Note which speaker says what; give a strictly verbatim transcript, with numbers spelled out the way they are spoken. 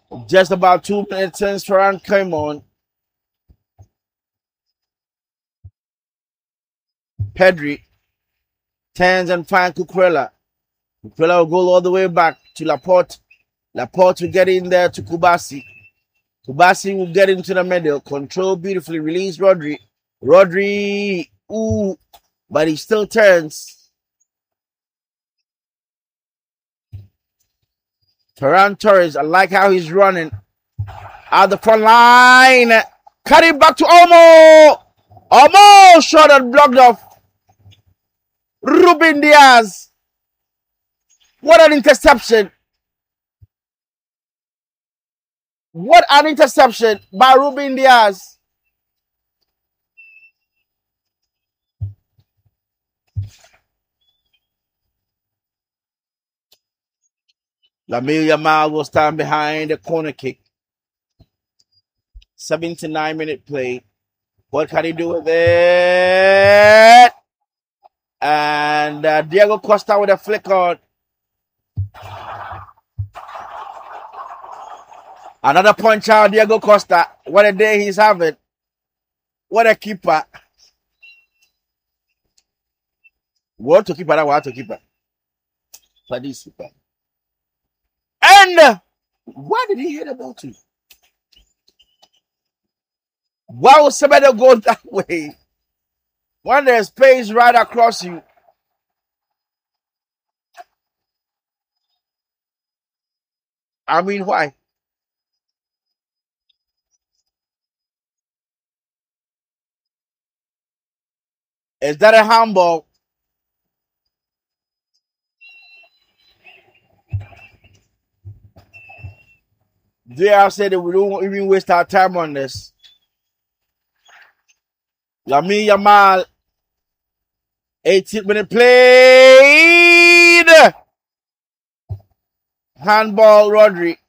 Speaker 1: Just about two minutes since Ferran came on. Pedri turns and finds Cucurella. Cucurella will go all the way back to Laporte. Laporte will get in there to Kubasi. Kubasi will get into the middle, control beautifully, release Rodri. Rodri, ooh, but he still turns. Ferran Torres, I like how he's running. Out the front line. Cut it back to Olmo. Olmo, shot and blocked off. Ruben Diaz. What an interception. What an interception by Ruben Diaz. Lamine Yamal will stand behind the corner kick. seventy-nine minute play. What can he do with it? And uh, Diego Costa with a flick on. Another punch out, Diego Costa. What a day he's having. What a keeper. What to keeper, that what to keeper. For this keeper. And uh, why did he hit the ball to? Why would somebody go that way? When there's space right across you. I mean, why? Is that a handball? They have said that we don't even waste our time on this. Lamine Yamal, eighteen minute played. Handball, Rodri.